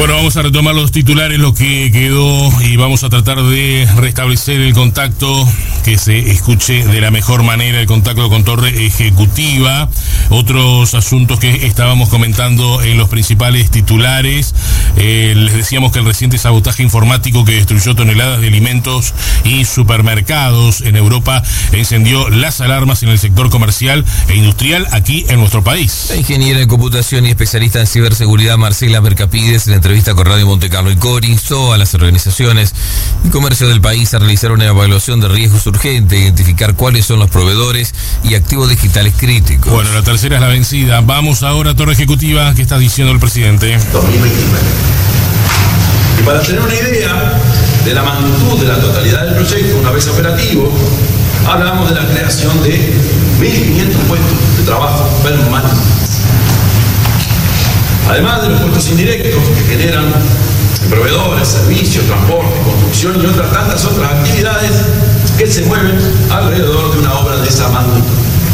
Bueno, vamos a retomar los titulares, lo que quedó, y vamos a tratar de restablecer el contacto, que se escuche de la mejor manera el contacto con Torre Ejecutiva. Otros asuntos que estábamos comentando en los principales titulares. Les decíamos que el reciente sabotaje informático que destruyó toneladas de alimentos y supermercados en Europa encendió las alarmas en el sector comercial e industrial aquí en nuestro país. La ingeniera en computación y especialista en ciberseguridad Marcela Mercapides, en la entrevista con Radio Monte Carlo y Cori, instó a las organizaciones y comercio del país a realizar una evaluación de riesgos urgente, identificar cuáles son los proveedores y activos digitales críticos. Bueno, la tercera es la vencida. Vamos ahora a Torre Ejecutiva. ¿Qué está diciendo el presidente? 2029. Y para tener una idea de la magnitud de la totalidad del proyecto, una vez operativo, hablamos de la creación de 1.500 puestos de trabajo permanentes. Además de los puestos indirectos que generan proveedores, servicios, transporte, construcción y otras tantas otras actividades que se mueven alrededor de una obra de esa magnitud.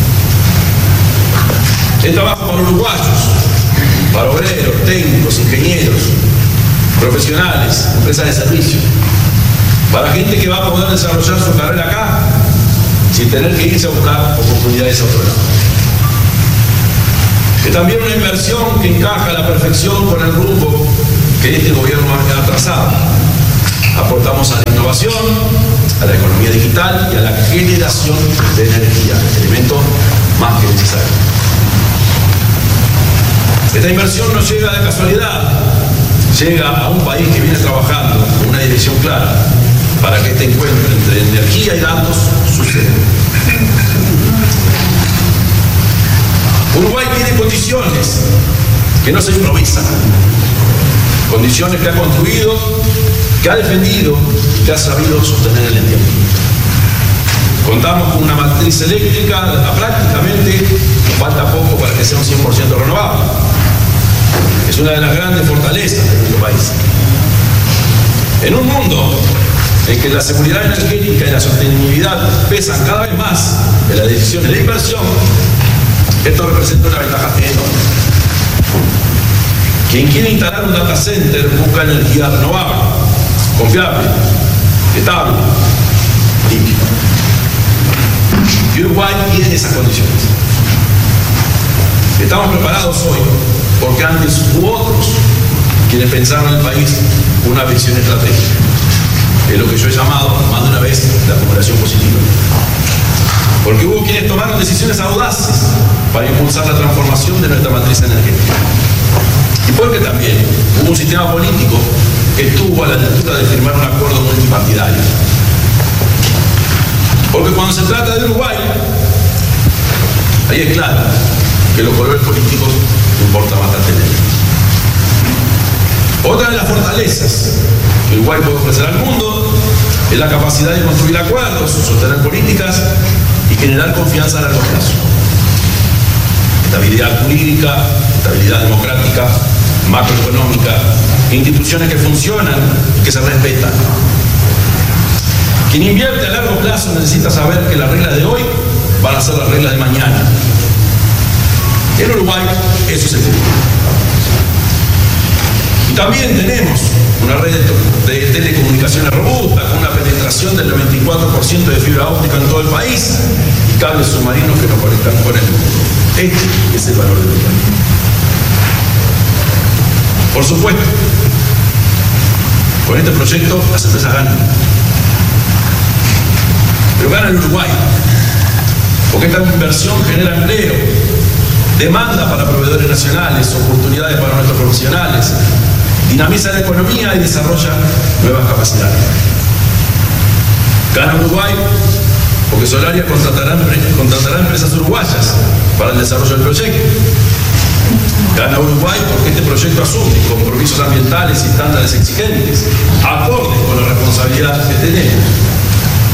Es trabajo para uruguayos, para obreros, técnicos, ingenieros, profesionales, empresas de servicio, para gente que va a poder desarrollar su carrera acá sin tener que irse a buscar oportunidades a otro lado. Es también una inversión que encaja a la perfección con el rumbo que este gobierno ha trazado. Aportamos a la innovación, a la economía digital y a la generación de energía, elemento más que necesario. Esta inversión no llega de casualidad, llega a un país que viene trabajando con una dirección clara para que este encuentro entre energía y datos suceda. Uruguay tiene condiciones que no se improvisan, condiciones que ha construido, que ha defendido y que ha sabido sostener en el tiempo. Contamos con una matriz eléctrica prácticamente, nos falta poco para que sea un 100% renovable. Es una de las grandes fortalezas de nuestro país. En un mundo en que la seguridad energética y la sostenibilidad pesan cada vez más en las decisiones de inversión, esto representa una ventaja enorme. Quien quiere instalar un data center busca energía renovable, confiable, estable, limpia. Y Uruguay tiene esas condiciones. Estamos preparados hoy porque antes hubo otros quienes pensaron en el país una visión estratégica. Es lo que yo he llamado más de una vez la acumulación positiva. Porque hubo quienes tomaron decisiones audaces para impulsar la transformación de nuestra matriz energética. Y porque también hubo un sistema político que estuvo a la altura de firmar un acuerdo multipartidario. Porque cuando se trata de Uruguay, ahí es claro que los colores políticos importa bastante menos. Otra de las fortalezas que Uruguay puede ofrecer al mundo es la capacidad de construir acuerdos, sostener políticas y generar confianza a largo plazo. Estabilidad jurídica, estabilidad democrática, macroeconómica, instituciones que funcionan y que se respetan. Quien invierte a largo plazo necesita saber que las reglas de hoy van a ser las reglas de mañana. En Uruguay eso se cumple. Y también tenemos una red de telecomunicaciones robusta, con una penetración del 94% de fibra óptica en todo el país y cables submarinos que nos conectan con el mundo. Este es el valor de Uruguay. Por supuesto, con este proyecto las empresas ganan. Pero gana el Uruguay, porque esta inversión genera empleo, demanda para proveedores nacionales, oportunidades para nuestros profesionales, dinamiza la economía y desarrolla nuevas capacidades. Gana Uruguay porque Solaria contratará empresas uruguayas para el desarrollo del proyecto. Gana Uruguay porque este proyecto asume compromisos ambientales y estándares exigentes, acordes con la responsabilidad que tenemos.